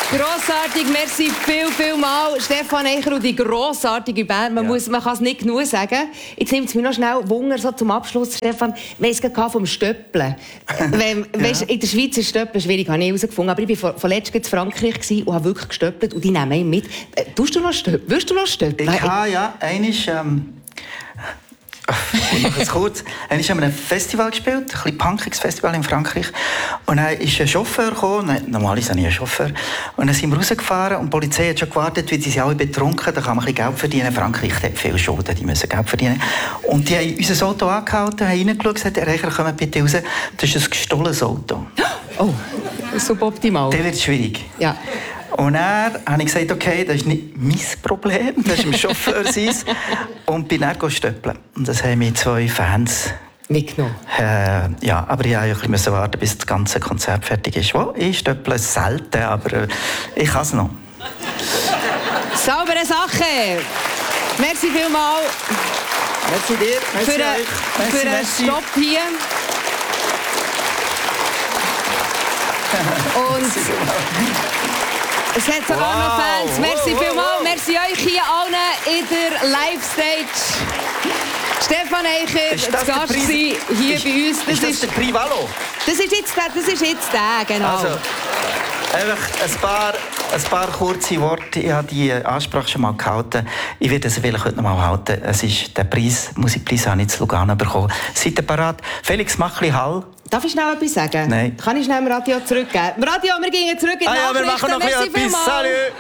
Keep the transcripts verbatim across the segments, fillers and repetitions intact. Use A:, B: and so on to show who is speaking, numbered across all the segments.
A: Grossartig, merci viel, viel mal. Stefan Eicher und die grossartige Band. Man,
B: Ja.
A: muss, man kann es nicht genug sagen. Jetzt nimmt es mich noch schnell Wunder so zum Abschluss, Stefan. Weißt du, vom Stöppeln. Wenn, weißt, in der Schweiz ist Stöppeln schwierig, habe ich herausgefunden. Aber ich war vor letztem in Frankreich gewesen und habe wirklich gestöppelt und die nehmen ihn mit. Äh, tust du noch stöppeln? Willst du noch stöppeln?
B: Ich habe ja, einmal, ähm, ich mache es kurz. Einmal haben wir ein Festival gespielt, ein bisschen punkiges Festival in Frankreich. Und dann ist ein Chauffeur gekommen, nein, normalerweise habe ich einen Chauffeur. Und dann sind wir rausgefahren und die Polizei hat schon gewartet, weil die sind alle betrunken, da kann man ein bisschen Geld verdienen. Frankreich hat viele Schulden, die müssen Geld verdienen. Und die haben unser Auto angehalten, haben reingeschaut und gesagt, Herr Eicher, kommt bitte raus, das ist ein gestohlenes Auto.
A: Oh, suboptimal.
B: Das wird schwierig.
A: Ja.
B: Und dann habe ich gesagt, okay, das ist nicht mein Problem, das ist dem Chauffeur sein. Und bin dann stöppeln. Und das haben mir zwei Fans
A: mitgenommen.
B: Äh, ja, aber ich musste ein bisschen warten, bis das ganze Konzert fertig ist. Wow, ich stöpple selten, aber äh, ich kann es noch.
A: Saubere Sache. Merci vielmals.
B: Merci dir, merci
A: für
B: euch. Merci,
A: für einen
B: merci.
A: Stopp hier. Und es hat sogar
B: Wow,
A: noch Fans. Merci
B: wow, wow,
A: vielmals.
B: wow.
A: Merci euch hier allen in der Live-Stage. Stefan Eicher,
B: Ist
A: zu
B: das der
A: Gast
B: Preis-
A: gewesen hier
B: ist,
A: bei uns. Das
B: ist das
A: ist,
B: der Prix Valo?
A: das ist jetzt der, das ist jetzt der, genau.
B: Also, einfach ein paar, ein paar kurze Worte. Ich habe die Ansprache schon mal gehalten. Ich werde es vielleicht heute noch mal halten. Es ist der Preis, Musikpreis habe ich zu Lugano bekommen. Seid ihr parat? Felix Machli-Hall.
A: Darf ich schnell etwas sagen?
B: Nein.
A: Kann ich schnell im Radio zurückgeben? Radio, wir gehen zurück in die
B: Ah ja, wir
A: Nachrichten.
B: machen noch
A: Merci
B: etwas.
A: vielmals.
B: Salut!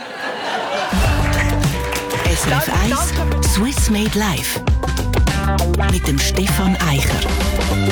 C: S R F eins Swiss Made Live mit dem Stefan Eicher.